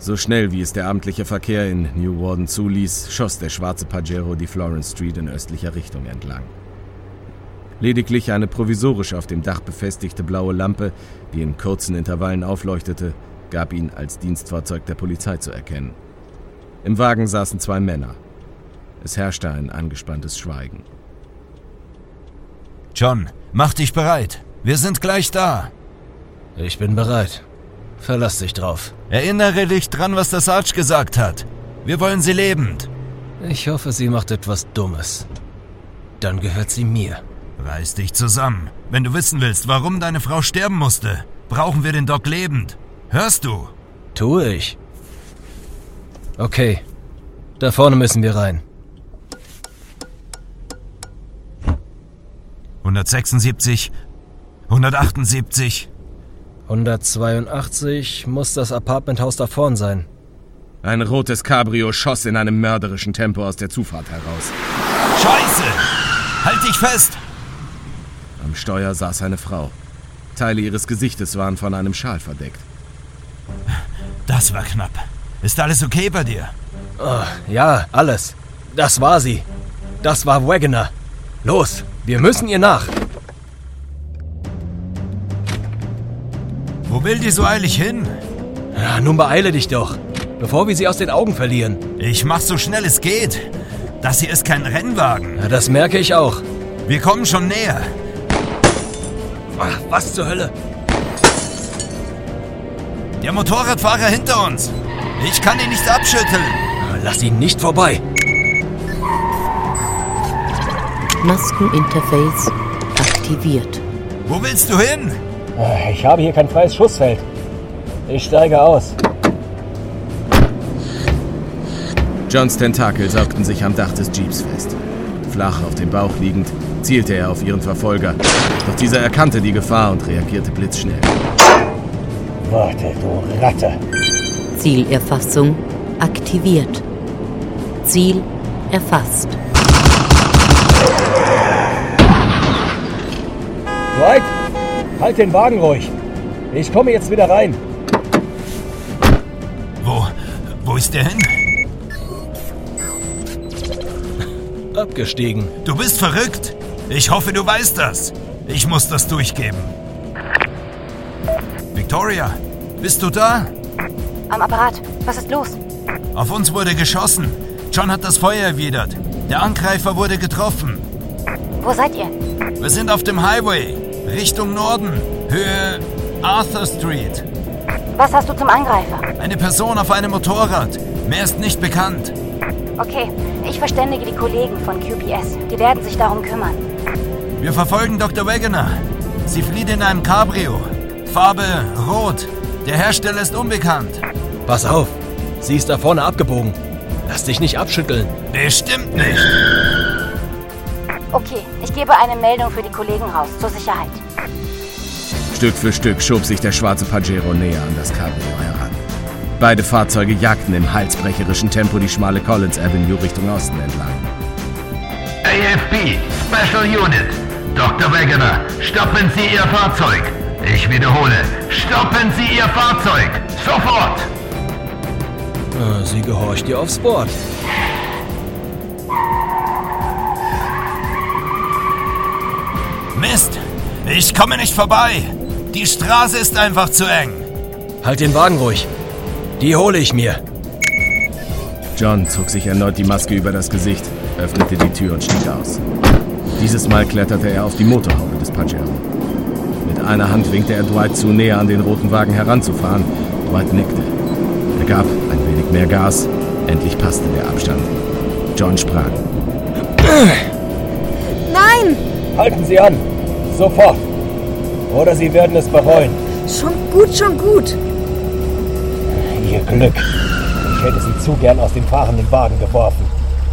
So schnell, wie es der abendliche Verkehr in New Warden zuließ, schoss der schwarze Pajero die Florence Street in östlicher Richtung entlang. Lediglich eine provisorisch auf dem Dach befestigte blaue Lampe, die in kurzen Intervallen aufleuchtete, gab ihn als Dienstfahrzeug der Polizei zu erkennen. Im Wagen saßen 2 Männer. Es herrschte ein angespanntes Schweigen. John, mach dich bereit. Wir sind gleich da. Ich bin bereit. Verlass dich drauf. Erinnere dich dran, was der Sarge gesagt hat. Wir wollen sie lebend. Ich hoffe, sie macht etwas Dummes. Dann gehört sie mir. Reiß dich zusammen. Wenn du wissen willst, warum deine Frau sterben musste, brauchen wir den Doc lebend. Hörst du? Tue ich. Okay. Da vorne müssen wir rein. 176, 178. 182 muss das Apartmenthaus da vorn sein. Ein rotes Cabrio schoss in einem mörderischen Tempo aus der Zufahrt heraus. Scheiße! Halt dich fest! Am Steuer saß eine Frau. Teile ihres Gesichtes waren von einem Schal verdeckt. Das war knapp. Ist alles okay bei dir? Oh, ja, alles. Das war sie. Das war Wagoner. Los, wir müssen ihr nach. Wo will die so eilig hin? Ja, nun beeile dich doch, bevor wir sie aus den Augen verlieren. Ich mach so schnell es geht. Das hier ist kein Rennwagen. Ja, das merke ich auch. Wir kommen schon näher. Ach, was zur Hölle? Der Motorradfahrer hinter uns. Ich kann ihn nicht abschütteln. Lass ihn nicht vorbei. Maskeninterface aktiviert. Wo willst du hin? Ich habe hier kein freies Schussfeld. Ich steige aus. Johns Tentakel saugten sich am Dach des Jeeps fest. Flach auf dem Bauch liegend, zielte er auf ihren Verfolger. Doch dieser erkannte die Gefahr und reagierte blitzschnell. Warte, du Ratte. Zielerfassung aktiviert. Ziel erfasst. Dwight, halt den Wagen ruhig. Ich komme jetzt wieder rein. Wo ist der hin? Abgestiegen. Du bist verrückt. Ich hoffe, du weißt das. Ich muss das durchgeben. Victoria, bist du da? Am Apparat. Was ist los? Auf uns wurde geschossen. John hat das Feuer erwidert. Der Angreifer wurde getroffen. Wo seid ihr? Wir sind auf dem Highway. Richtung Norden. Höhe Arthur Street. Was hast du zum Angreifer? Eine Person auf einem Motorrad. Mehr ist nicht bekannt. Okay, ich verständige die Kollegen von QPS. Die werden sich darum kümmern. Wir verfolgen Dr. Wagoner. Sie flieht in einem Cabrio. Farbe rot. Der Hersteller ist unbekannt. Pass auf, sie ist da vorne abgebogen. Lass dich nicht abschütteln. Bestimmt nicht. Okay, ich gebe eine Meldung für die Kollegen raus, zur Sicherheit. Stück für Stück schob sich der schwarze Pajero näher an das Cabrio heran. Beide Fahrzeuge jagten im halsbrecherischen Tempo die schmale Collins Avenue Richtung Osten entlang. AFB, Special Unit. Dr. Wagoner, stoppen Sie Ihr Fahrzeug. Ich wiederhole, stoppen Sie Ihr Fahrzeug. Sofort! Sie gehorcht dir aufs Wort. Mist! Ich komme nicht vorbei! Die Straße ist einfach zu eng! Halt den Wagen ruhig. Die hole ich mir. John zog sich erneut die Maske über das Gesicht, öffnete die Tür und stieg aus. Dieses Mal kletterte er auf die Motorhaube des Pajero. Mit einer Hand winkte er Dwight zu, näher an den roten Wagen heranzufahren. Dwight nickte. Er gab ein wenig mehr Gas. Endlich passte der Abstand. John sprang. Nein! Halten Sie an! Sofort! Oder Sie werden es bereuen. Schon gut, schon gut. Ihr Glück. Ich hätte Sie zu gern aus dem fahrenden Wagen geworfen.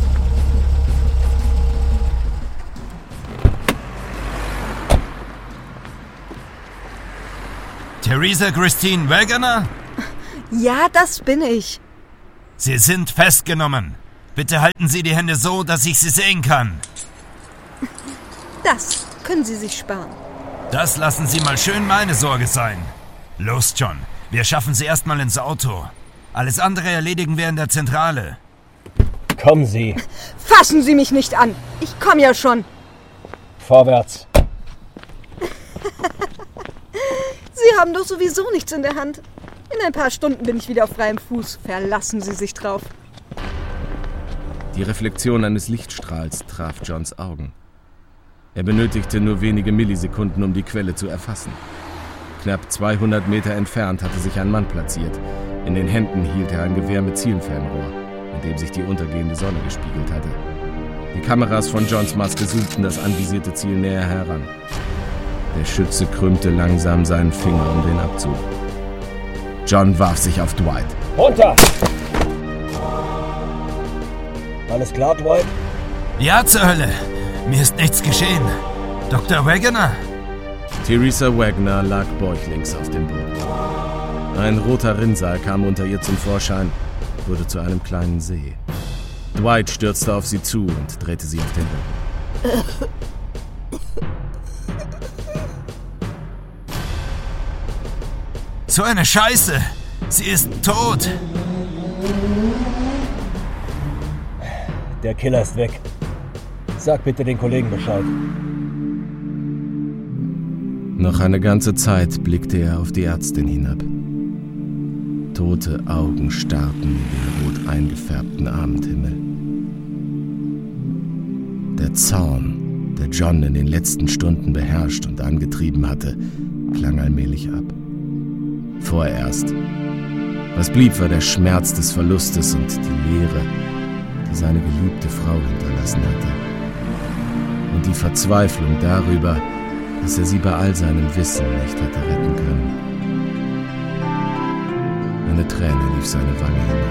Theresa Christine Wagoner? Ja, das bin ich. Sie sind festgenommen. Bitte halten Sie die Hände so, dass ich Sie sehen kann. Das können Sie sich sparen. Das lassen Sie mal schön meine Sorge sein. Los, John. Wir schaffen Sie erstmal ins Auto. Alles andere erledigen wir in der Zentrale. Kommen Sie. Fassen Sie mich nicht an. Ich komme ja schon. Vorwärts. Sie haben doch sowieso nichts in der Hand. In ein paar Stunden bin ich wieder auf freiem Fuß. Verlassen Sie sich drauf. Die Reflexion eines Lichtstrahls traf Johns Augen. Er benötigte nur wenige Millisekunden, um die Quelle zu erfassen. Knapp 200 Meter entfernt hatte sich ein Mann platziert. In den Händen hielt er ein Gewehr mit Zielfernrohr, in dem sich die untergehende Sonne gespiegelt hatte. Die Kameras von Johns Maske zoomten das anvisierte Ziel näher heran. Der Schütze krümmte langsam seinen Finger um den Abzug. John warf sich auf Dwight. Runter! Alles klar, Dwight? Ja, zur Hölle. Mir ist nichts geschehen. Dr. Wegener? Theresa Wagner lag bäuchlings auf dem Boden. Ein roter Rinnsal kam unter ihr zum Vorschein, wurde zu einem kleinen See. Dwight stürzte auf sie zu und drehte sie auf den Rücken. So eine Scheiße! Sie ist tot! Der Killer ist weg. Sag bitte den Kollegen Bescheid. Noch eine ganze Zeit blickte er auf die Ärztin hinab. Tote Augen starrten in den rot eingefärbten Abendhimmel. Der Zorn, der John in den letzten Stunden beherrscht und angetrieben hatte, klang allmählich ab. Vorerst. Was blieb, war der Schmerz des Verlustes und die Leere, die seine geliebte Frau hinterlassen hatte. Und die Verzweiflung darüber, dass er sie bei all seinem Wissen nicht hatte retten können. Eine Träne lief seine Wange hinab.